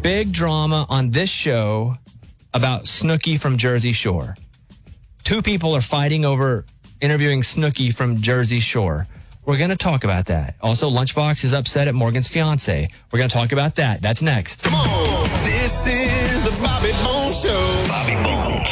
big drama on this show about Snooki from Jersey Shore. Two people are fighting over interviewing Snooki from Jersey Shore. We're going to talk about that. Also, Lunchbox is upset at Morgan's fiance. We're going to talk about that. That's next. Come on. This is the Bobby Bones Show. Bobby Bones.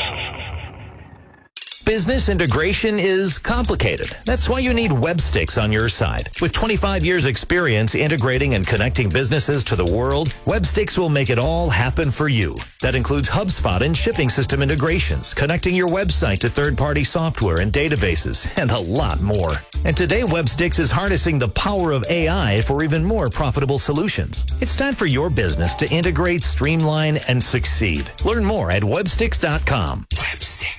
Business integration is complicated. That's why you need Webstix on your side. With 25 years experience integrating and connecting businesses to the world, Webstix will make it all happen for you. That includes HubSpot and shipping system integrations, connecting your website to third-party software and databases, and a lot more. And today, Webstix is harnessing the power of AI for even more profitable solutions. It's time for your business to integrate, streamline, and succeed. Learn more at Webstix.com. Webstix.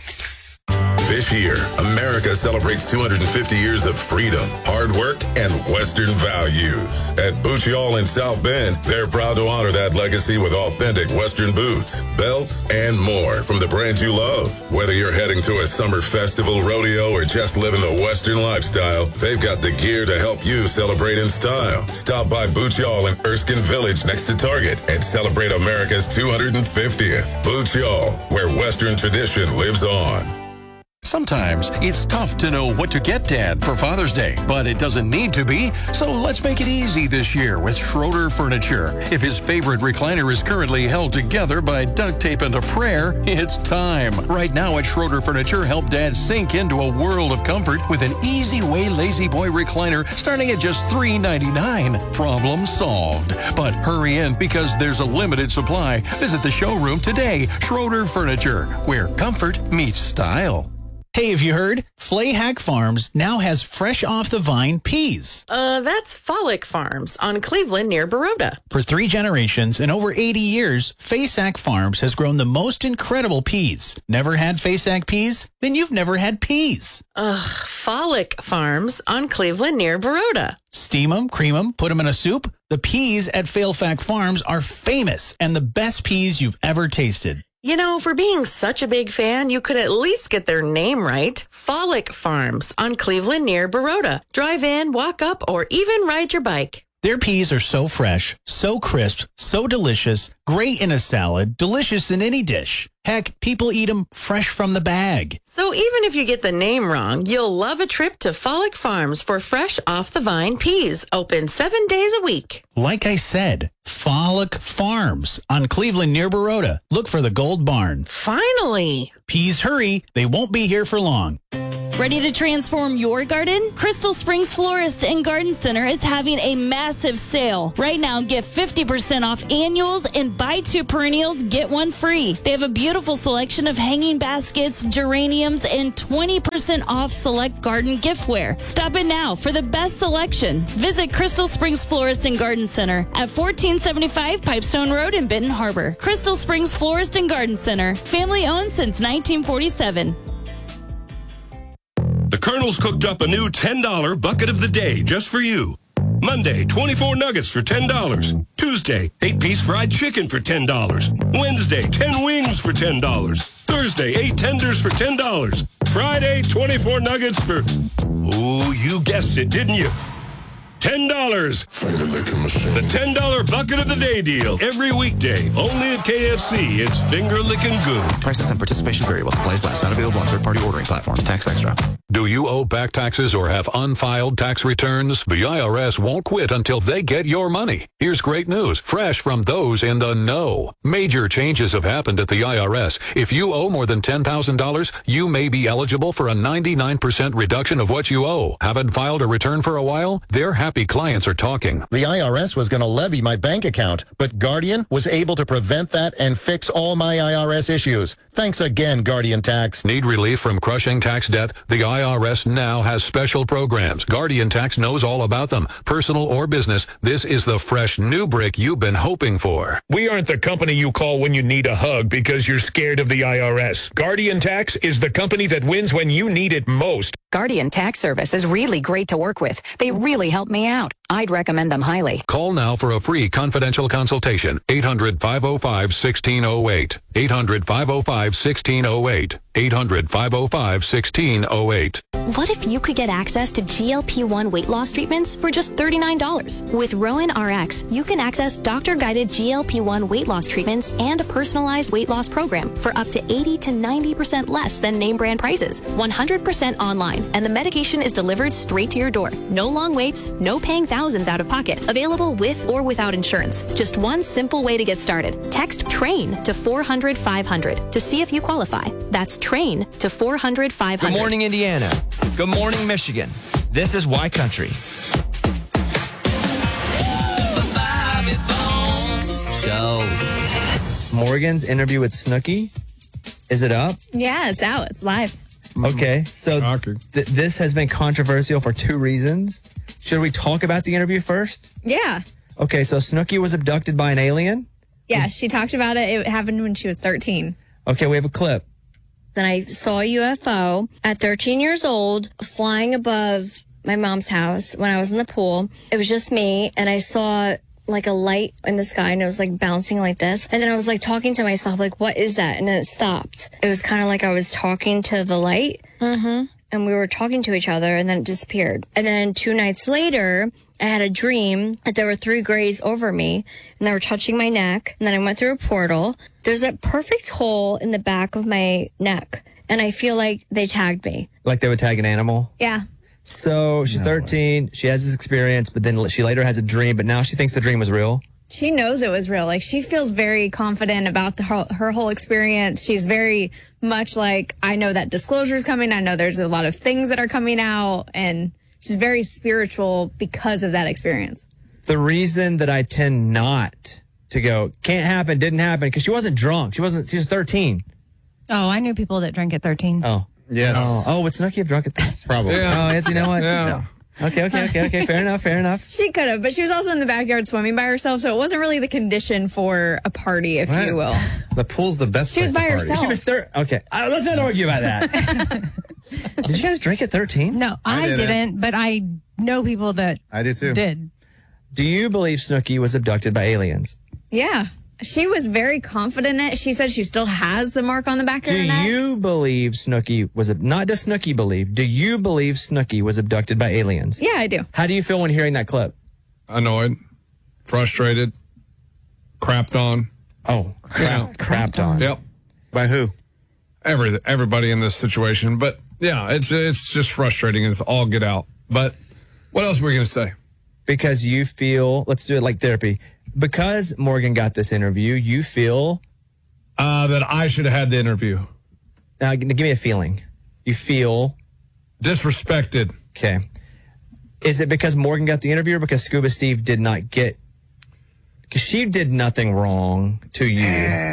This year, America celebrates 250 years of freedom, hard work, and Western values. At Bucciol in South Bend, they're proud to honor that legacy with authentic Western boots, belts, and more from the brands you love. Whether you're heading to a summer festival, rodeo, or just living the Western lifestyle, they've got the gear to help you celebrate in style. Stop by Bucciol in Erskine Village next to Target and celebrate America's 250th. Bucciol, where Western tradition lives on. Sometimes it's tough to know what to get Dad for Father's Day, but it doesn't need to be, so let's make it easy this year with Schroeder Furniture. If his favorite recliner is currently held together by duct tape and a prayer, it's time. Right now at Schroeder Furniture, help Dad sink into a world of comfort with an Easy Way Lazy Boy recliner starting at just $3.99. Problem solved. But hurry in because there's a limited supply. Visit the showroom today. Schroeder Furniture, where comfort meets style. Hey, have you heard? Flayhack Farms now has fresh off the vine peas. That's Folic Farms on Cleveland near Baroda. For 3 generations and over 80 years, Faysac Farms has grown the most incredible peas. Never had Faysac peas? Then you've never had peas. Folic Farms on Cleveland near Baroda. Steam them, cream them, put them in a soup. The peas at Faysac Farms are famous and the best peas you've ever tasted. You know, for being such a big fan, you could at least get their name right. Folic Farms on Cleveland near Baroda. Drive in, walk up, or even ride your bike. Their peas are so fresh, so crisp, so delicious, great in a salad, delicious in any dish. Heck, people eat them fresh from the bag. So even if you get the name wrong, you'll love a trip to Folic Farms for fresh off-the-vine peas. Open 7 days a week. Like I said, Folic Farms on Cleveland near Baroda. Look for the Gold Barn. Finally. Peas hurry, they won't be here for long. Ready to transform your garden? Crystal Springs Florist and Garden Center is having a massive sale. Right now, get 50% off annuals and buy 2 perennials, get 1 free. They have a beautiful selection of hanging baskets, geraniums, and 20% off select garden giftware. Stop in now for the best selection. Visit Crystal Springs Florist and Garden Center at 1475 Pipestone Road in Benton Harbor. Crystal Springs Florist and Garden Center, family owned since 1947. The Colonel's cooked up a new $10 bucket of the day just for you. Monday, 24 nuggets for $10. Tuesday, 8-piece fried chicken for $10. Wednesday, 10 wings for $10. Thursday, 8 tenders for $10. Friday, 24 nuggets for... Oh, you guessed it, didn't you? $10. Finger licking machine. The $10 bucket of the day deal. Every weekday. Only at KFC. It's finger licking good. Prices and participation variable. Supplies last. Not available on third-party ordering platforms. Tax extra. Do you owe back taxes or have unfiled tax returns? The IRS won't quit until they get your money. Here's great news, fresh from those in the know. Major changes have happened at the IRS. If you owe more than $10,000, you may be eligible for a 99% reduction of what you owe. Haven't filed a return for a while? They're happy clients are talking. The IRS was going to levy my bank account, but Guardian was able to prevent that and fix all my IRS issues. Thanks again, Guardian Tax. Need relief from crushing tax debt? The IRS now has special programs. Guardian Tax knows all about them. Personal or business, this is the fresh new brick you've been hoping for. We aren't the company you call when you need a hug because you're scared of the IRS. Guardian Tax is the company that wins when you need it most. Guardian Tax Service is really great to work with. They really help me out. I'd recommend them highly. Call now for a free confidential consultation. 800-505-1608. 800-505-1608. 800-505-1608. What if you could get access to GLP-1 weight loss treatments for just $39? With Rowan RX, you can access doctor-guided GLP-1 weight loss treatments and a personalized weight loss program for up to 80 to 90% less than name brand prices. 100% online, and the medication is delivered straight to your door. No long waits, no paying thousands out of pocket. Available with or without insurance. Just one simple way to get started. Text TRAIN to 400-500 to see if you qualify. That's TRAIN to 400-500. Good morning, Indiana. Good morning, Michigan. This is Y Country. So, Morgan's interview with Snooki, is it up? Yeah, it's out. It's live. Okay, so this has been controversial for two reasons. Should we talk about the interview first? Yeah. Okay, so Snooki was abducted by an alien? Yeah, she talked about it. It happened when she was 13. Okay, we have a clip. Then I saw a UFO at 13 years old flying above my mom's house when I was in the pool. It was just me, and I saw like a light in the sky, and it was like bouncing like this. And then I was like talking to myself, like, what is that? And then it stopped. It was kind of like I was talking to the light. Mm-hmm. And we were talking to each other, and then it disappeared. And then 2 nights later, I had a dream that there were 3 grays over me, and they were touching my neck. And then I went through a portal. There's a perfect hole in the back of my neck, and I feel like they tagged me. Like they would tag an animal? Yeah. So she's 13. She has this experience, but then she later has a dream, but now she thinks the dream was real. She knows it was real. Like, she feels very confident about her whole experience. She's very much like, I know that disclosure is coming. I know there's a lot of things that are coming out, and she's very spiritual because of that experience. The reason that I tend not to go, can't happen, didn't happen, because she wasn't drunk. She was 13. Oh, I knew people that drank at 13. Oh. Yes. Oh, would Snooki have drunk at that? Probably. Yeah. Oh, you know what? Yeah. Okay. Fair enough. She could have, but she was also in the backyard swimming by herself, so it wasn't really the condition for a party, if you will. The pool's the best She was place by to party. herself. She was okay. Let's not argue about that. Did you guys drink at 13? No, I didn't, but I know people that I did too. Did. Do you believe Snooki was abducted by aliens? Yeah. She was very confident in it. She said she still has the mark on the back of her neck. Do you believe Snooki was, not does Snooki believe, do you believe Snooki was abducted by aliens? Yeah, I do. How do you feel when hearing that clip? Annoyed, frustrated, crapped on. Oh, crapped on. Yep. By who? Everybody in this situation. But yeah, it's just frustrating. It's all get out. But what else were we going to say? Because you feel, let's do it like therapy. Because Morgan got this interview, you feel that I should have had the interview. Now, give me a feeling. You feel disrespected. Okay. Is it because Morgan got the interview, or because Scuba Steve did not get? Because she did nothing wrong to you.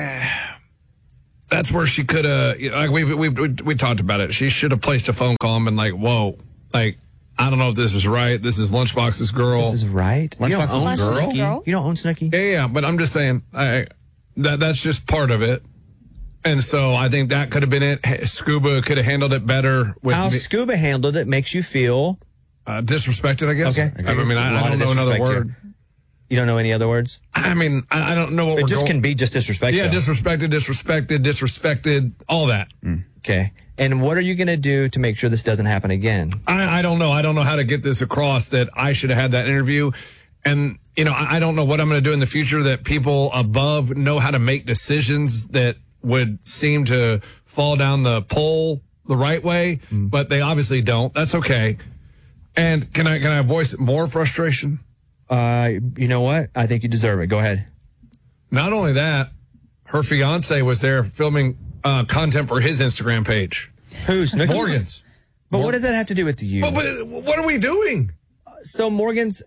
That's where she could have. Like we talked about it. She should have placed a phone call and been like, "Whoa, like." I don't know if this is right. This is Lunchbox's girl. This is right. Lunchbox's girl? You don't own Snooki? Yeah, but I'm just saying that's just part of it. And so I think that could have been it. Scuba could have handled it better. How Scuba handled it makes you feel disrespected, I guess. Okay. I mean, I don't know another word. You don't know any other words? I mean, I don't know what it just can be just disrespect. Yeah, disrespected, all that. Okay. And what are you going to do to make sure this doesn't happen again? I don't know. I don't know how to get this across that I should have had that interview. And, I don't know what I'm going to do in the future that people above know how to make decisions that would seem to fall down the pole the right way, but they obviously don't. That's okay. And can I voice more frustration? You know what? I think you deserve it. Go ahead. Not only that, her fiance was there filming content for his Instagram page. Who's? Morgan's. But what does that have to do with you? But what are we doing? So Morgan's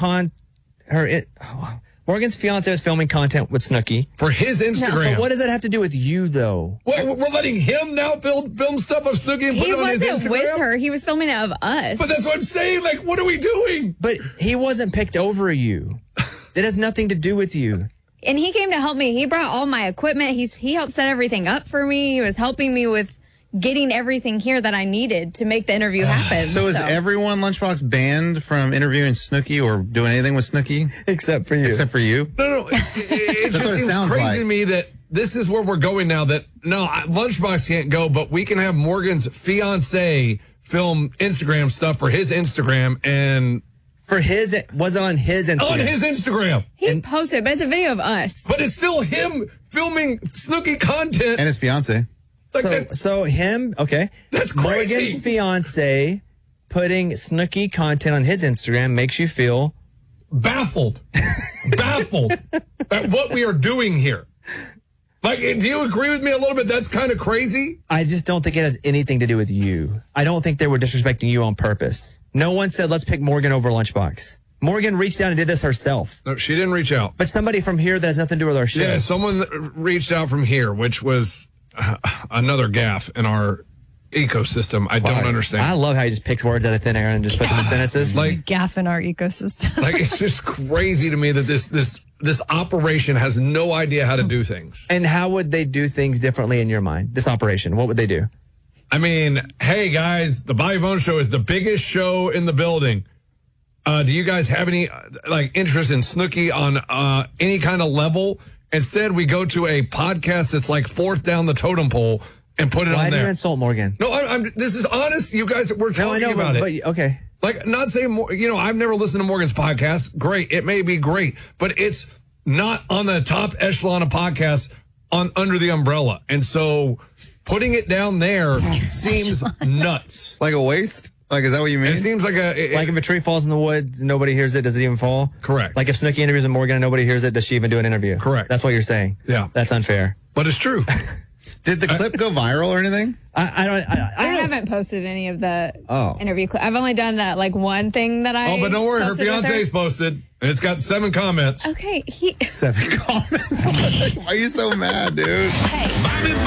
fiance is filming content with Snooki for his Instagram. No, but what does that have to do with you, though? We're letting him now film stuff of Snooki and put it on his Instagram? He wasn't with her. He was filming it of us. But that's what I'm saying. Like, what are we doing? But he wasn't picked over you. It has nothing to do with you. And he came to help me. He brought all my equipment. He helped set everything up for me. He was helping me with, getting everything here that I needed to make the interview happen. So is everyone Lunchbox banned from interviewing Snooki or doing anything with Snooki? Except for you. Except for you? No. It That's just what it seems sounds crazy like. to me that this is where we're going now. That Lunchbox can't go, but we can have Morgan's fiance film Instagram stuff for his Instagram and for his was it on his Instagram? On his Instagram. He posted, but it's a video of us. But it's still him filming Snooki content. And his fiance. So him, okay. That's crazy. Morgan's fiance putting Snooki content on his Instagram makes you feel baffled at what we are doing here. Like, do you agree with me a little bit? That's kind of crazy. I just don't think it has anything to do with you. I don't think they were disrespecting you on purpose. No one said, let's pick Morgan over Lunchbox. Morgan reached out and did this herself. No, she didn't reach out. But somebody from here that has nothing to do with our show. Yeah, someone reached out from here, which was another gaffe in our ecosystem. I don't understand. I love how he just picks words out of thin air and just puts them in sentences. Like, Gaff in our ecosystem. like it's just crazy to me that this operation has no idea how to do things. And how would they do things differently in your mind? This operation, what would they do? I mean, hey guys, the Bobby Bones Show is the biggest show in the building. Do you guys have any interest in Snooki on any kind of level? Instead, we go to a podcast that's like fourth down the totem pole and put it Why on do there. you insult Morgan? No, this is honest. You guys, we're talking about it. But, okay. Like, not saying more, I've never listened to Morgan's podcast. Great. It may be great, but it's not on the top echelon of podcasts under the umbrella. And so putting it down there seems nuts. Like a waste? Like, is that what you mean? It seems like like if a tree falls in the woods and nobody hears it, does it even fall? Correct. Like if Snooki interviews with Morgan and nobody hears it, does she even do an interview? Correct. That's what you're saying. Yeah. That's unfair. But it's true. Did the clip go viral or anything? I haven't posted any of the interview clips. I've only done one thing that I. Oh, but don't worry, her posted with fiance's posted, and it's got 7 comments. Okay, 7 comments. Why are you so mad, dude? Hey,